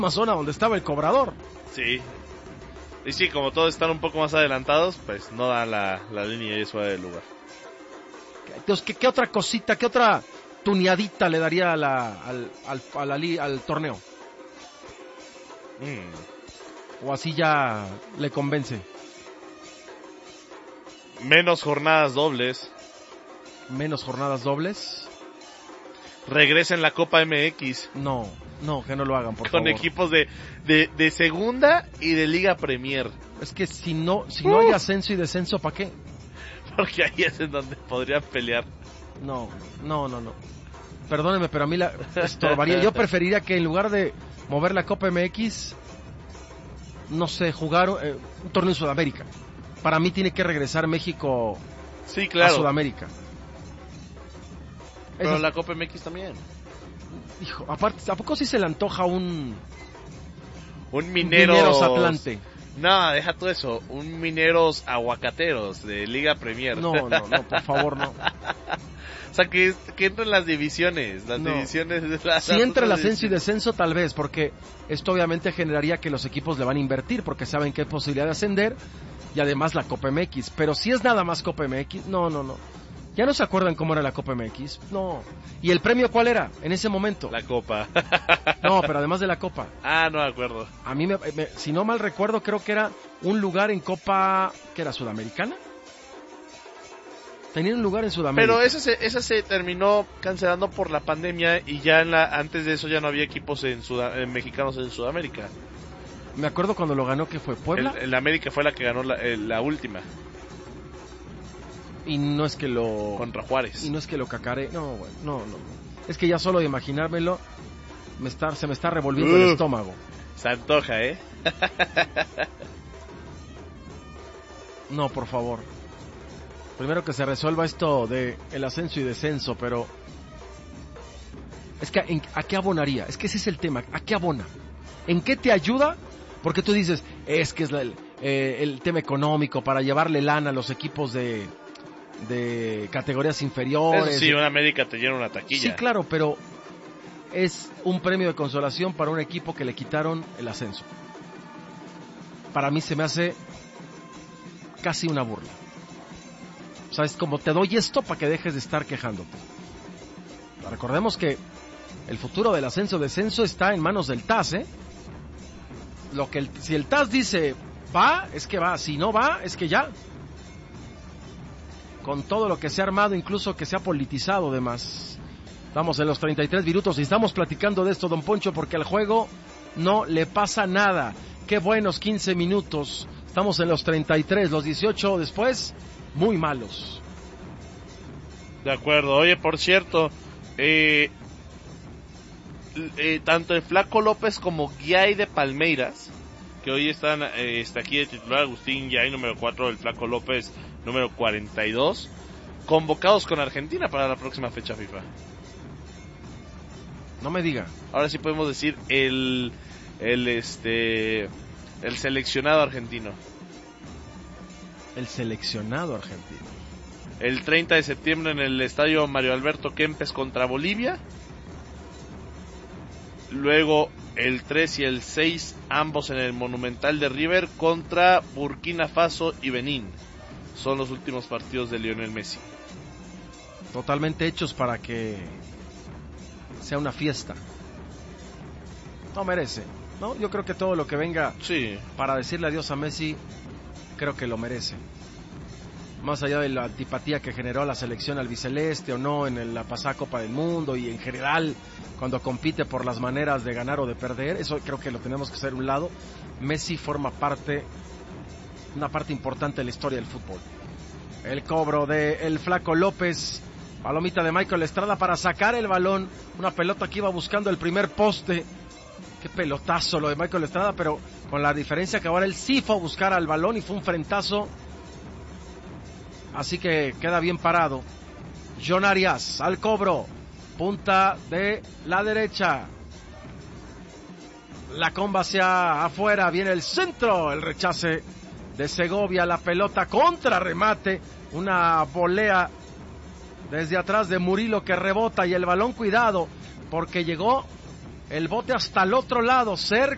zona donde estaba el cobrador. Sí. Y sí, como todos están un poco más adelantados, pues no dan la línea y es fuera del lugar. Entonces, ¿qué otra cosita, qué otra tuneadita le daría al torneo? ¿O así ya le convence? Menos jornadas dobles. ¿Menos jornadas dobles? Regresen la Copa MX. No, que no lo hagan, por con favor. Con equipos de segunda y de Liga Premier. Es que si no hay ascenso y descenso, ¿para qué? Porque ahí es en donde podrían pelear. No. Perdóneme, pero a mí la estorbaría. Yo preferiría que en lugar de mover la Copa MX, no sé, jugar un torneo en Sudamérica. Para mí tiene que regresar México a Sudamérica. Pero la Copa MX también. Hijo, aparte, ¿a poco sí se le antoja un Mineros Atlante? No, deja todo eso. Un Mineros Aguacateros de Liga Premier. No, por favor, no. O sea, que entren las divisiones. Divisiones de si entra el ascenso y descenso, tal vez, porque esto obviamente generaría que los equipos le van a invertir, porque saben que hay posibilidad de ascender, y además la Copa MX. Pero si es nada más Copa MX, no. ¿Ya no se acuerdan cómo era la Copa MX? No. ¿Y el premio cuál era en ese momento? La Copa. No, pero además de la Copa. No me acuerdo. A mí, si no mal recuerdo, creo que era un lugar en Copa, ¿qué era? ¿Sudamericana? Tenía un lugar en Sudamérica. Pero esa se terminó cancelando por la pandemia y ya antes de eso ya no había equipos mexicanos en Sudamérica. Me acuerdo cuando lo ganó, que fue Puebla. El América fue la que ganó la última. Y no es que lo... Contra Juárez. Y no es que lo cacare... No. Es que ya solo de imaginármelo se me está revolviendo el estómago. Se antoja, ¿eh? No, por favor. Primero que se resuelva esto de el ascenso y descenso, pero... Es que ¿a qué abonaría? Es que ese es el tema. ¿A qué abona? ¿En qué te ayuda? Porque tú dices, es que es el tema económico para llevarle lana a los equipos de categorías inferiores. Eso sí, una América te llena una taquilla. Sí, claro, pero es un premio de consolación para un equipo que le quitaron el ascenso. Para mí se me hace casi una burla. O sea, es como te doy esto para que dejes de estar quejándote. Recordemos que el futuro del ascenso-descenso está en manos del TAS, ¿eh? Si el TAS dice va, es que va. Si no va, es que ya. Con todo lo que se ha armado, incluso que se ha politizado además. Estamos en los 33 minutos y estamos platicando de esto, don Poncho, porque al juego no le pasa nada. Qué buenos 15 minutos. Estamos en los 33, los 18 después, muy malos. De acuerdo. Oye, por cierto, tanto el Flaco López como Guiay de Palmeiras, que hoy está aquí de titular, Agustín Guiay, número 4, el Flaco López, número 42, convocados con Argentina para la próxima fecha FIFA. No me diga. Ahora sí podemos decir el seleccionado argentino. El seleccionado argentino. El 30 de septiembre en el estadio Mario Alberto Kempes contra Bolivia. Luego el 3 y el 6 ambos en el Monumental de River contra Burkina Faso y Benín. Son los últimos partidos de Lionel Messi. Totalmente hechos para que sea una fiesta. No merece, ¿no? Yo creo que todo lo que venga para decirle adiós a Messi, creo que lo merece. Más allá de la antipatía que generó la selección albiceleste o no en la pasada Copa del Mundo y en general cuando compite por las maneras de ganar o de perder, eso creo que lo tenemos que hacer a un lado. Messi forma una parte importante de la historia del fútbol. El cobro de el Flaco López, palomita de Michael Estrada para sacar el balón, una pelota que iba buscando el primer poste. Qué pelotazo lo de Michael Estrada, pero con la diferencia que ahora él sí fue a buscar al balón y fue un frentazo. Así que queda bien parado. John Arias al cobro, punta de la derecha. La comba hacia afuera, viene el centro, el rechace de Segovia, la pelota contra remate, una volea desde atrás de Murillo que rebota y el balón cuidado porque llegó el bote hasta el otro lado, cerca